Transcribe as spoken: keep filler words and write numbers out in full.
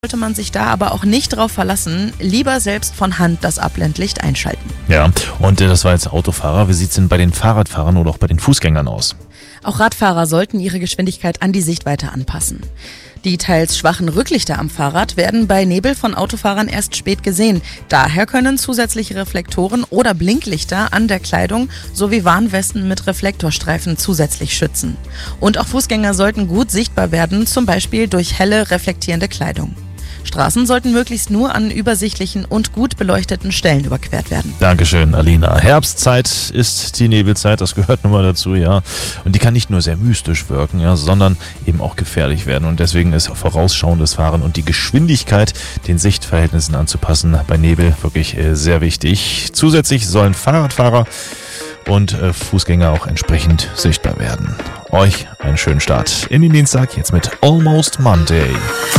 Sollte man sich da aber auch nicht drauf verlassen, lieber selbst von Hand das Abblendlicht einschalten. Ja, und äh, das war jetzt Autofahrer. Wie sieht es denn bei den Fahrradfahrern oder auch bei den Fußgängern aus? Auch Radfahrer sollten ihre Geschwindigkeit an die Sichtweite anpassen. Die teils schwachen Rücklichter am Fahrrad werden bei Nebel von Autofahrern erst spät gesehen. Daher können zusätzliche Reflektoren oder Blinklichter an der Kleidung sowie Warnwesten mit Reflektorstreifen zusätzlich schützen. Und auch Fußgänger sollten gut sichtbar werden, zum Beispiel durch helle, reflektierende Kleidung. Straßen sollten möglichst nur an übersichtlichen und gut beleuchteten Stellen überquert werden. Dankeschön, Alina. Herbstzeit ist die Nebelzeit, das gehört nun mal dazu, ja. Und die kann nicht nur sehr mystisch wirken, ja, sondern eben auch gefährlich werden. Und deswegen ist vorausschauendes Fahren und die Geschwindigkeit den Sichtverhältnissen anzupassen bei Nebel wirklich äh, sehr wichtig. Zusätzlich sollen Fahrradfahrer und äh, Fußgänger auch entsprechend sichtbar werden. Euch einen schönen Start in den Dienstag, jetzt mit Almost Monday.